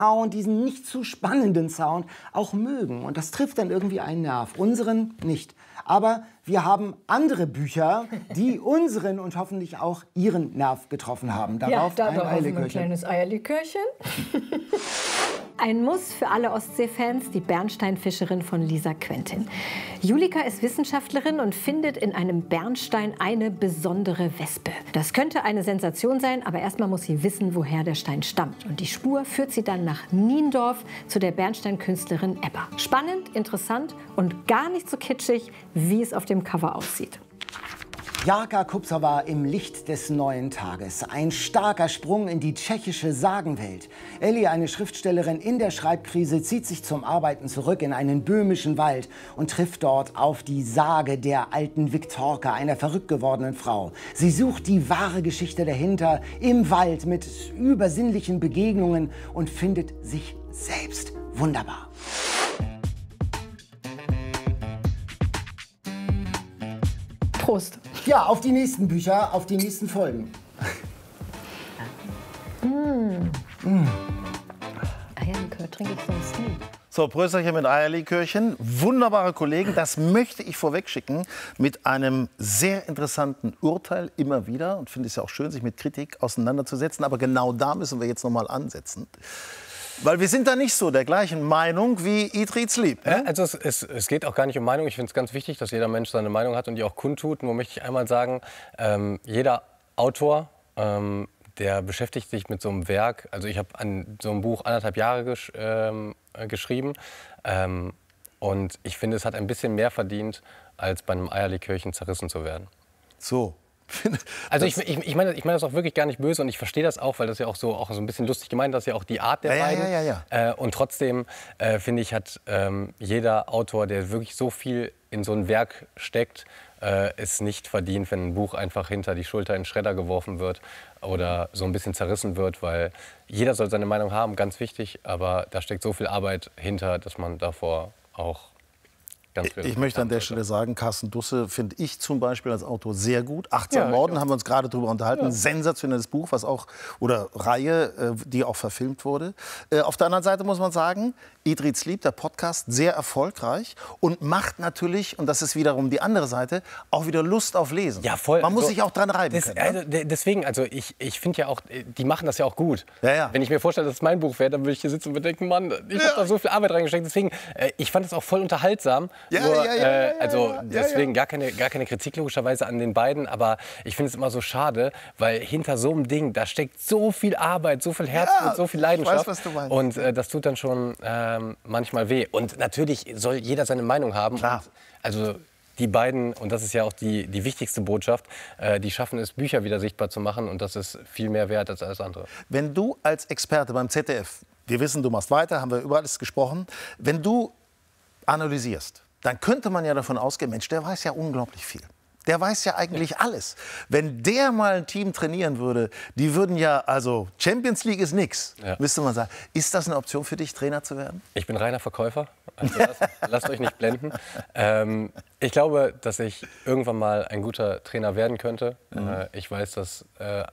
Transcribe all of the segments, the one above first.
Sound, diesen nicht zu spannenden Sound auch mögen. Und das trifft dann irgendwie einen Nerv. Unseren nicht. Aber wir haben andere Bücher, die unseren und hoffentlich auch Ihren Nerv getroffen haben. Darauf ja, ein Eierlikörchen. Ein kleines Eierlikörchen. Ein Muss für alle Ostsee-Fans, die Bernsteinfischerin von Lisa Quentin. Julika ist Wissenschaftlerin und findet in einem Bernstein eine besondere Wespe. Das könnte eine Sensation sein, aber erstmal muss sie wissen, woher der Stein stammt. Und die Spur führt sie dann nach Niendorf zu der Bernsteinkünstlerin Ebba. Spannend, interessant und gar nicht so kitschig, wie es auf dem Cover aussieht. Jarka Kupzowa im Licht des neuen Tages. Ein starker Sprung in die tschechische Sagenwelt. Elli, eine Schriftstellerin in der Schreibkrise, zieht sich zum Arbeiten zurück in einen böhmischen Wald und trifft dort auf die Sage der alten Viktorka, einer verrückt gewordenen Frau. Sie sucht die wahre Geschichte dahinter im Wald mit übersinnlichen Begegnungen und findet sich selbst. Wunderbar. Prost. Ja, auf die nächsten Bücher, auf die nächsten Folgen. Eierlikör trinke ich sonst nie. So, Prösterchen mit Eierlikörchen. Wunderbare Kollegen, das möchte ich vorweg schicken mit einem sehr interessanten Urteil immer wieder. Und finde es ja auch schön, sich mit Kritik auseinanderzusetzen. Aber genau da müssen wir jetzt noch mal ansetzen. Weil wir sind da nicht so der gleichen Meinung wie Eat, Read, Sleep. Ne? Ja, also es geht auch gar nicht um Meinung. Ich finde es ganz wichtig, dass jeder Mensch seine Meinung hat und die auch kundtut. Nur möchte ich einmal sagen, jeder Autor, der beschäftigt sich mit so einem Werk. Also ich habe an so einem Buch 1,5 Jahre geschrieben. Und ich finde, es hat ein bisschen mehr verdient, als bei einem Eierlikörchen zerrissen zu werden. So. Also ich meine das auch wirklich gar nicht böse und ich verstehe das auch, weil das ja auch so ein bisschen lustig gemeint, das ist ja auch die Art der beiden. Ja. Und trotzdem finde ich, hat jeder Autor, der wirklich so viel in so ein Werk steckt, es nicht verdient, wenn ein Buch einfach hinter die Schulter in den Schredder geworfen wird oder so ein bisschen zerrissen wird, weil jeder soll seine Meinung haben, ganz wichtig, aber da steckt so viel Arbeit hinter, dass man davor auch ich möchte an der Stelle sagen, Carsten Dusse finde ich zum Beispiel als Autor sehr gut. 18 Morden haben wir uns gerade darüber unterhalten. Ja. Sensationelles Buch, was auch, oder Reihe, die auch verfilmt wurde. Auf der anderen Seite muss man sagen, Eat, Read, Sleep, der Podcast, sehr erfolgreich und macht natürlich, und das ist wiederum die andere Seite, auch wieder Lust auf Lesen. Ja, voll. Man muss sich auch dran reiben können. Deswegen, also ich finde ja auch, die machen das ja auch gut. Ja. Wenn ich mir vorstelle, dass es mein Buch wäre, dann würde ich hier sitzen und mir denken, Mann, ich habe da so viel Arbeit reingesteckt. Deswegen, ich fand es auch voll unterhaltsam. Deswegen gar keine Kritik logischerweise an den beiden, aber ich finde es immer so schade, weil hinter so einem Ding, da steckt so viel Arbeit, so viel Herzblut, so viel Leidenschaft. Ich weiß, was du meinst. Und das tut dann schon manchmal weh. Und natürlich soll jeder seine Meinung haben. Klar. Und, also die beiden, und das ist ja auch die wichtigste Botschaft, die schaffen es, Bücher wieder sichtbar zu machen und das ist viel mehr wert als alles andere. Wenn du als Experte beim ZDF, wir wissen, du machst weiter, haben wir über alles gesprochen, wenn du analysierst, dann könnte man ja davon ausgehen, Mensch, der weiß ja unglaublich viel. Der weiß ja eigentlich alles. Wenn der mal ein Team trainieren würde, die würden ja, also Champions League ist nix, müsste man sagen. Ist das eine Option für dich, Trainer zu werden? Ich bin reiner Verkäufer, also lasst euch nicht blenden. Ich glaube, dass ich irgendwann mal ein guter Trainer werden könnte. Ich weiß, dass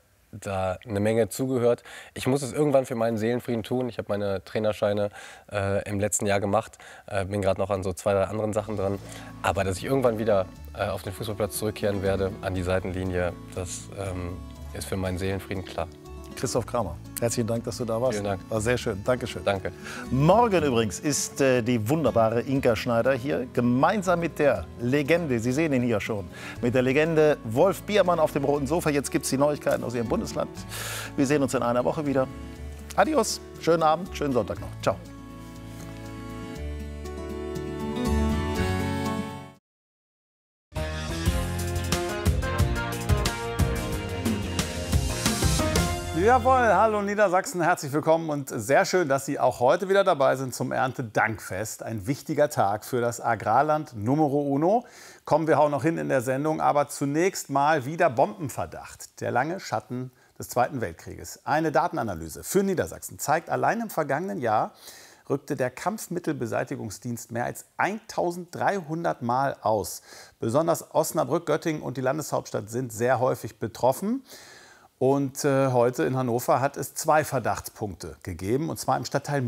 da eine Menge zugehört. Ich muss es irgendwann für meinen Seelenfrieden tun. Ich habe meine Trainerscheine im letzten Jahr gemacht, bin gerade noch an so 2, 3 anderen Sachen dran. Aber dass ich irgendwann wieder auf den Fußballplatz zurückkehren werde, an die Seitenlinie, das ist für meinen Seelenfrieden klar. Christoph Kramer, herzlichen Dank, dass du da warst. Vielen Dank. War sehr schön. Dankeschön. Danke. Morgen übrigens ist die wunderbare Inka Schneider hier, gemeinsam mit der Legende, Sie sehen ihn hier schon, mit der Legende Wolf Biermann auf dem roten Sofa. Jetzt gibt es die Neuigkeiten aus Ihrem Bundesland. Wir sehen uns in einer Woche wieder. Adios, schönen Abend, schönen Sonntag noch. Ciao. Jawohl, hallo Niedersachsen, herzlich willkommen und sehr schön, dass Sie auch heute wieder dabei sind zum Erntedankfest. Ein wichtiger Tag für das Agrarland Numero Uno. Kommen wir auch noch hin in der Sendung, aber zunächst mal wieder Bombenverdacht. Der lange Schatten des Zweiten Weltkrieges. Eine Datenanalyse für Niedersachsen zeigt, allein im vergangenen Jahr rückte der Kampfmittelbeseitigungsdienst mehr als 1300 Mal aus. Besonders Osnabrück, Göttingen und die Landeshauptstadt sind sehr häufig betroffen. Und heute in Hannover hat es 2 Verdachtspunkte gegeben, und zwar im Stadtteil